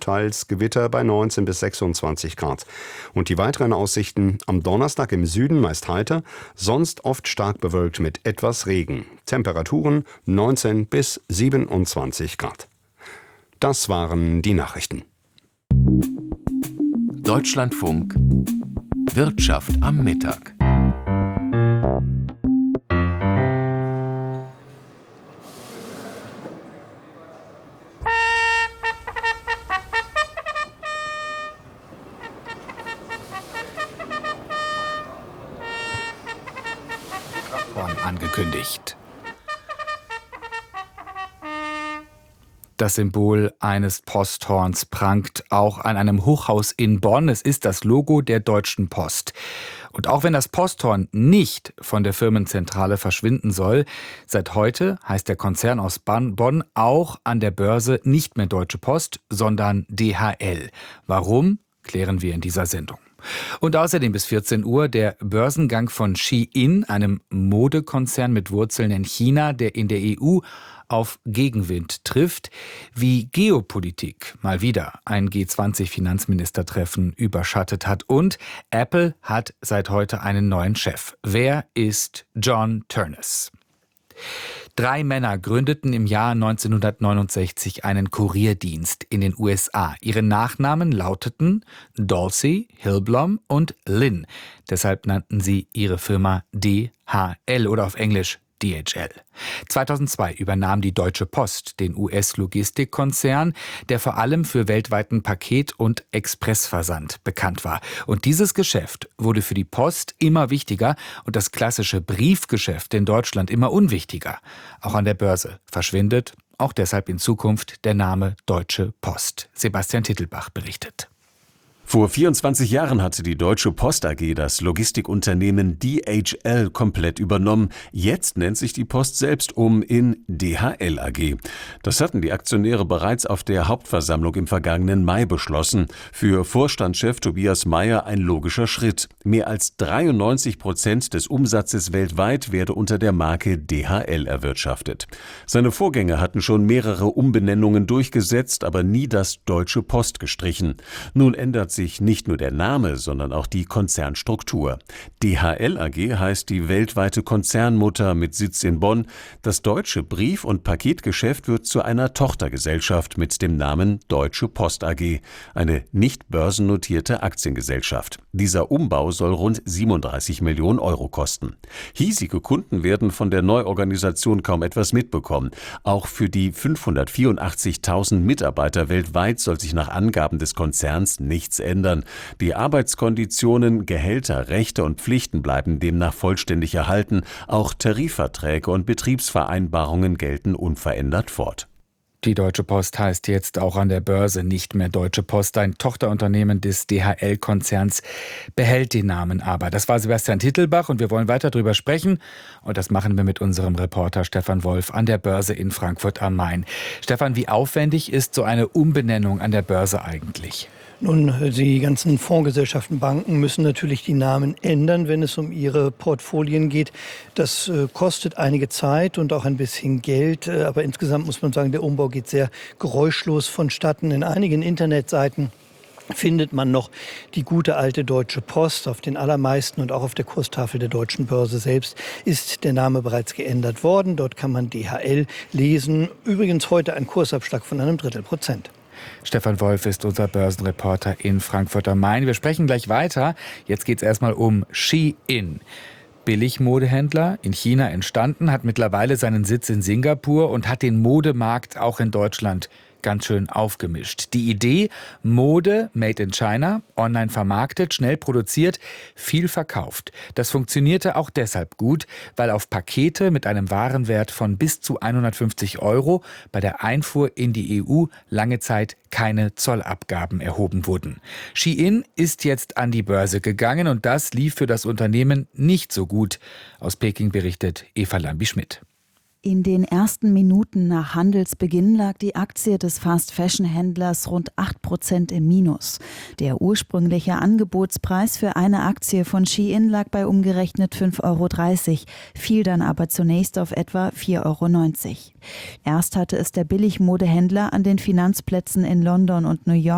teils Gewitter bei 19 bis 26 Grad. Und die weiteren Aussichten: am Donnerstag im Süden meist heiter, sonst oft stark bewölkt mit etwas Regen. Temperaturen 19 bis 27 Grad. Das waren die Nachrichten. Deutschlandfunk Wirtschaft am Mittag. Angekündigt. Das Symbol eines Posthorns prangt auch an einem Hochhaus in Bonn. Es ist das Logo der Deutschen Post. Und auch wenn das Posthorn nicht von der Firmenzentrale verschwinden soll, seit heute heißt der Konzern aus Bonn auch an der Börse nicht mehr Deutsche Post, sondern DHL. Warum, klären wir in dieser Sendung. Und außerdem bis 14 Uhr der Börsengang von Shein, einem Modekonzern mit Wurzeln in China, der in der EU auf Gegenwind trifft, wie Geopolitik mal wieder ein G20-Finanzministertreffen überschattet hat. Und Apple hat seit heute einen neuen Chef. Wer ist John Ternus? 3 Männer gründeten im Jahr 1969 einen Kurierdienst in den USA. Ihre Nachnamen lauteten Dorsey, Hillblom und Lynn. Deshalb nannten sie ihre Firma DHL oder auf Englisch DHL. 2002 übernahm die Deutsche Post den US-Logistikkonzern, der vor allem für weltweiten Paket- und Expressversand bekannt war. Und dieses Geschäft wurde für die Post immer wichtiger und das klassische Briefgeschäft in Deutschland immer unwichtiger. Auch an der Börse verschwindet auch deshalb in Zukunft der Name Deutsche Post. Sebastian Tittelbach berichtet. Vor 24 Jahren hatte die Deutsche Post AG das Logistikunternehmen DHL komplett übernommen. Jetzt nennt sich die Post selbst um in DHL AG. Das hatten die Aktionäre bereits auf der Hauptversammlung im vergangenen Mai beschlossen. Für Vorstandschef Tobias Meyer ein logischer Schritt. Mehr als 93% des Umsatzes weltweit werde unter der Marke DHL erwirtschaftet. Seine Vorgänger hatten schon mehrere Umbenennungen durchgesetzt, aber nie das Deutsche Post gestrichen. Nun ändert sich nicht nur der Name, sondern auch die Konzernstruktur. DHL AG heißt die weltweite Konzernmutter mit Sitz in Bonn. Das deutsche Brief- und Paketgeschäft wird zu einer Tochtergesellschaft mit dem Namen Deutsche Post AG, eine nicht börsennotierte Aktiengesellschaft. Dieser Umbau soll rund 37 Millionen Euro kosten. Hiesige Kunden werden von der Neuorganisation kaum etwas mitbekommen. Auch für die 584.000 Mitarbeiter weltweit soll sich nach Angaben des Konzerns nichts ändern. Die Arbeitskonditionen, Gehälter, Rechte und Pflichten bleiben demnach vollständig erhalten. Auch Tarifverträge und Betriebsvereinbarungen gelten unverändert fort. Die Deutsche Post heißt jetzt auch an der Börse nicht mehr Deutsche Post. Ein Tochterunternehmen des DHL-Konzerns behält den Namen aber. Das war Sebastian Tittelbach und wir wollen weiter darüber sprechen. Und das machen wir mit unserem Reporter Stefan Wolf an der Börse in Frankfurt am Main. Stefan, wie aufwendig ist so eine Umbenennung an der Börse eigentlich? Nun, die ganzen Fondsgesellschaften, Banken müssen natürlich die Namen ändern, wenn es um ihre Portfolien geht. Das kostet einige Zeit und auch ein bisschen Geld. Aber insgesamt muss man sagen, der Umbau geht sehr geräuschlos vonstatten. In einigen Internetseiten findet man noch die gute alte Deutsche Post. Auf den allermeisten und auch auf der Kurstafel der Deutschen Börse selbst ist der Name bereits geändert worden. Dort kann man DHL lesen. Übrigens heute ein Kursabschlag von einem Drittelprozent. Stefan Wolf ist unser Börsenreporter in Frankfurt am Main. Wir sprechen gleich weiter. Jetzt geht es erstmal um Shein. Billigmodehändler in China entstanden, hat mittlerweile seinen Sitz in Singapur und hat den Modemarkt auch in Deutschland ganz schön aufgemischt. Die Idee: Mode made in China, online vermarktet, schnell produziert, viel verkauft. Das funktionierte auch deshalb gut, weil auf Pakete mit einem Warenwert von bis zu 150 € bei der Einfuhr in die EU lange Zeit keine Zollabgaben erhoben wurden. Shein ist jetzt an die Börse gegangen und das lief für das Unternehmen nicht so gut. Aus Peking berichtet Eva Lambi-Schmidt. In den ersten Minuten nach Handelsbeginn lag die Aktie des Fast-Fashion-Händlers rund 8% im Minus. Der ursprüngliche Angebotspreis für eine Aktie von Shein lag bei umgerechnet 5,30 €, fiel dann aber zunächst auf etwa 4,90 €. Erst hatte es der Billigmodehändler an den Finanzplätzen in London und New York